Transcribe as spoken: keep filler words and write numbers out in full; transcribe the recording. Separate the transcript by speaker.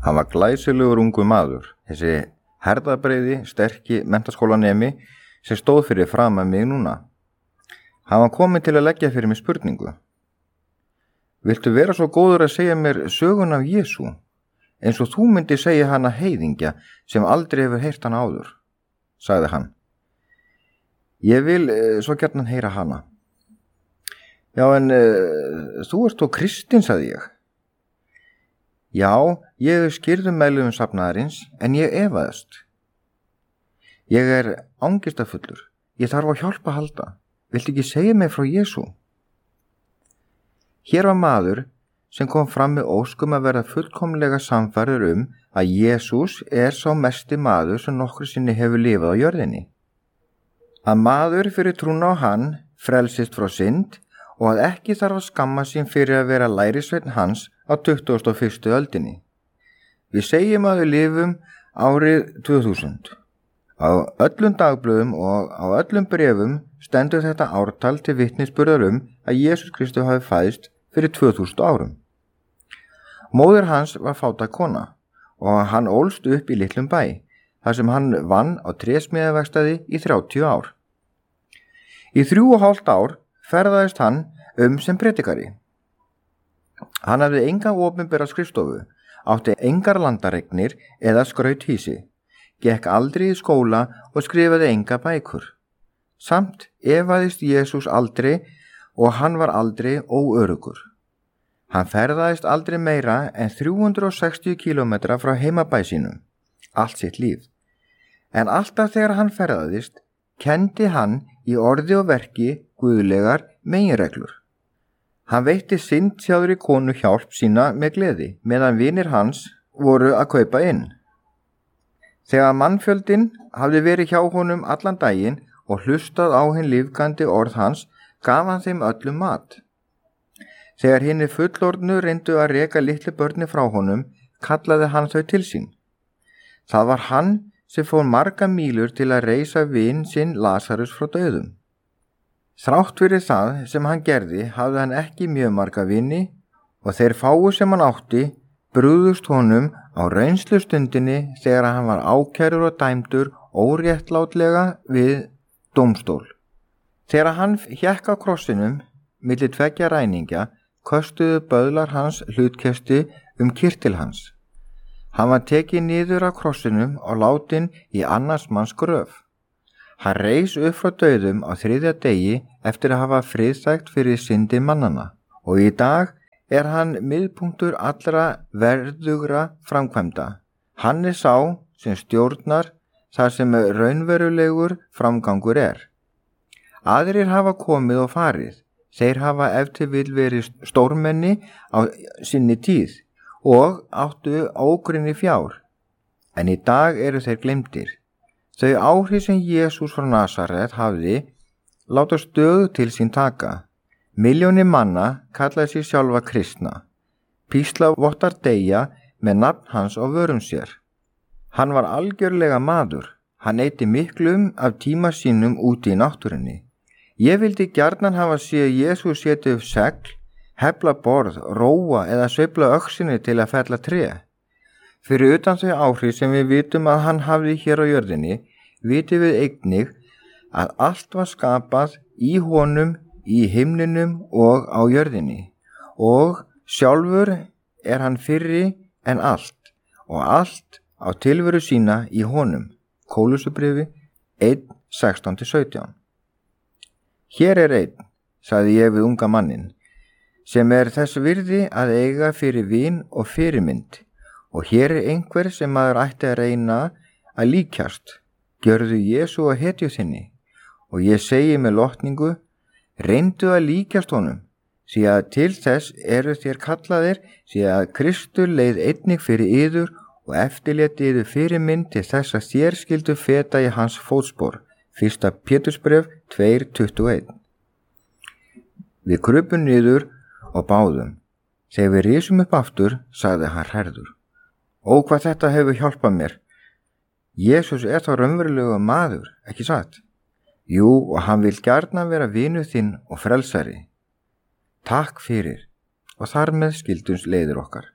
Speaker 1: Hann var glæsilegur ungur maður, þessi herðabreiði, sterki menntaskólanemi sem stóð fyrir fram að mig núna. Hann var kominn til að leggja fyrir mig spurningu. Viltu vera svo góður að segja mér sögun af Jesú, eins og þú myndi segja hana heiðingja sem aldrei hefur heyrt hana áður, sagði hann. Ég vil uh, svo gjarnan heyra hana. Já, en uh, þú ert þó kristinn, sagði ég. Já, ég er skýrðum meðlum safnaðarins, en ég efaðist. Ég er angistafullur. Ég þarf á hjálp að halda. Viltu ekki segja mig frá Jesú? Hér var maður sem kom fram með óskum að verða fullkomlega sannfærður um að Jesús er sá mesti maður sem nokkru sinni hefur lifað á jörðinni. Að maður fyrir trúna á hann frelsist frá synd og að ekki þarf að skamma sín fyrir að vera lærisveinn hans á tuttugasta og fyrstu öldinni. Við segjum að við lifum árið tvö þúsund. Á öllum dagblöðum og á öllum brefum stendur þetta ártal til vitnisburðar um að Jesús Kristur hafi fæðst fyrir tvö þúsund árum. Móðir hans var fátæk kona og hann ólst upp í litlum bæ, þar sem hann vann á trésmíðaverkstæði í þrjátíu ár. Í þrjú og hálft ár ferðaðist hann um sem predikari. Hann hafði enga opinbera skrifstofu, átti engar landaregnir eða skraut hísi, gekk aldrei í skóla og skrifaði enga bækur. Samt efaðist Jesús aldrei og hann var aldrei óöruggur. Hann ferðaðist aldrei meira en þrjú hundruð sextíu kílómetra frá heimabæ sínum, allt sitt líf. En alltaf þegar hann ferðaðist, kenndi hann í orði og verki guðlegar meginreglur. Hann veitti syndþjáðri konu hjálp sína með gleði, meðan vinir hans voru að kaupa inn. Þegar mannfjöldinn hafði verið hjá honum allan daginn og hlustað á hinn lífgandi orð hans, gaf hann þeim öllum mat. Þegar hinni fullorðnu reyndu að reka litlu börni frá honum, kallaði hann þau til sín. Það var hann sem fór marga mílur til að reisa vin sinn Lasarus frá dauðum. Þrátt fyrir það sem hann gerði hafði hann ekki mjög marga vini og þeir fáu sem hann átti brugðust honum á reynslustundinni þegar hann var ákærður og dæmdur óréttlátlega við dómstól. Þegar hann hékk á krossinum milli tveggja ræningja, köstuðu böðlar hans hlutkesti um kyrtil hans. Hann var tekið niður af krossinum og látinn í annars manns gröf. Hann reis upp frá dauðum á þriðja degi eftir að hafa friðsægt fyrir syndi mannana og í dag er hann miðpunktur allra verðugra framkvæmda. Hann er sá sem stjórnar þar sem raunverulegur framgangur er. Aðrir hafa komið og farið. Þeir hafa ef til vill verið stórmenni á sinni tíð og áttu ógrynni fjár. En í dag eru þeir gleymdir. Þau áhrif sem Jesús frá Nasaret hafði láta stöðu til sín taka. Milljónir manna kallaði sig sjálfa kristna. Píslavottar deyja með nafn hans á vörum sér. Hann var algjörlega maður. Hann eyti miklum af tíma sínum úti í náttúrunni. Ég vildi gjarnan hafa séð Jesús setja upp segl, hefla borð, róa eða sveifla öxinni til að fella tré. Fyrir utan þau áhrif sem við vitum að hann hafði hér á jörðinni, vitum við einnig að allt var skapað í honum, í himninum og á jörðinni. Og sjálfur er hann fyrri en allt og allt á tilveru sína í honum. Kólusubréfi eitt sextán til sautján. Hér er einn, sagði ég við unga mannin, sem er þess virði að eiga fyrir vin og fyrirmynd, og hér er einhver sem maður ætti að reyna að líkjast. Gjörðu Jesú að hetju þinni, og ég segi með lotningu, reyndu að líkjast honum, því að til þess eru þér kallaðir, því að Kristur leið einnig fyrir yður og eftirléti yður fyrirmynd til þess að þér skildu feta í hans fótspor. Fyrsta Pétursbréf tvö tuttugu og eitt. Við krupum niður og báðum. Þegar við risum upp aftur, sagði hann hrærður. Ó, hvað þetta hefur hjálpað mér. Jesús er þá raunverulega maður, ekki satt? Jú, og hann vil gjarnan vera vinur þinn og frelsari. Takk fyrir, og þar með skildums leiðir okkar.